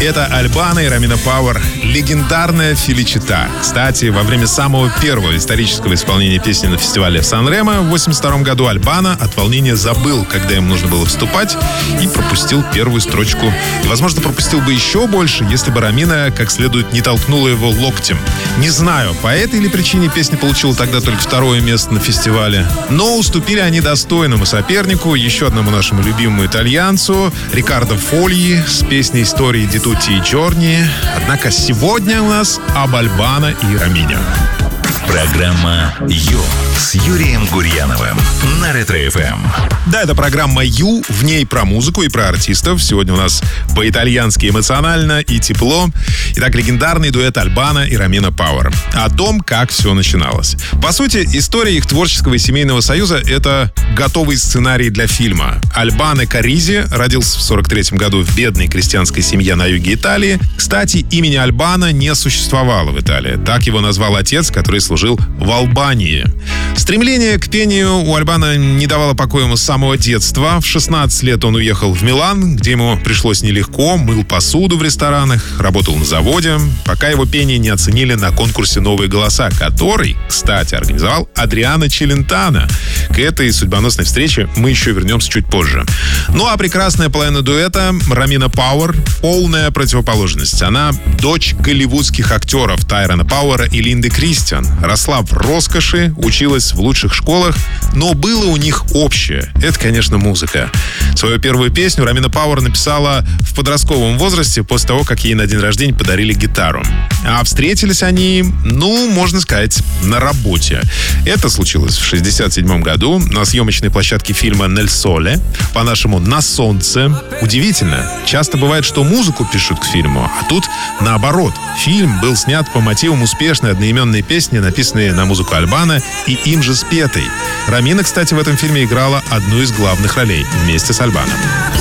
Это Альбано и Ромина Пауэр. Легендарная «Феличита». Кстати, во время самого первого исторического исполнения песни на фестивале в Сан-Ремо в 1982 году Альбано от волнения забыл, когда ему нужно было вступать, и пропустил первую строчку. И, возможно, пропустил бы еще больше, если бы Ромина как следует не толкнула его локтем. Не знаю, по этой или причине песня получила тогда только второе место на фестивале. Но уступили они достойному сопернику, еще одному нашему любимому итальянцу, Рикардо Фольи с песней «Истории ди тутти и джорни». Однако сегодня у нас об Альбано и Ромине. Программа «Ю» с Юрием Гурьяновым на Ретро-ФМ. Да, это программа «Ю», в ней про музыку и про артистов. Сегодня у нас по-итальянски эмоционально и тепло. Итак, легендарный дуэт Альбано и Ромина Пауэр. О том, как все начиналось. По сути, история их творческого и семейного союза — это готовый сценарий для фильма. Альбано Каризи родился в 1943 году в бедной крестьянской семье на юге Италии. Кстати, имени Альбано не существовало в Италии. Так его назвал отец, который служил в Албании. Стремление к пению у Альбано не давало покоя ему с самого детства. В 16 лет он уехал в Милан, где ему пришлось нелегко, мыл посуду в ресторанах, работал на заводе, пока его пение не оценили на конкурсе «Новые голоса», который, кстати, организовал Адриано Челентано. К этой судьбоносной встрече мы еще вернемся чуть позже. Ну а прекрасная половина дуэта Ромина Пауэр — полная противоположность. Она дочь голливудских актеров Тайрона Пауэра и Линды Кристиан. Росла в роскоши, училась в лучших школах, но было у них общее. Это, конечно, музыка. Свою первую песню Ромина Пауэр написала в подростковом возрасте после того, как ей на день рождения подарили гитару. А встретились они, можно сказать, на работе. Это случилось в 1967 году на съемочной площадке фильма «Нель Соле», по-нашему «На солнце». Удивительно, часто бывает, что музыку пишут к фильму, а тут наоборот. Фильм был снят по мотивам успешной одноименной песни, написанной на музыку Альбано и им же спетой. Ромина, кстати, в этом фильме играла одну из главных ролей вместе с Альбано.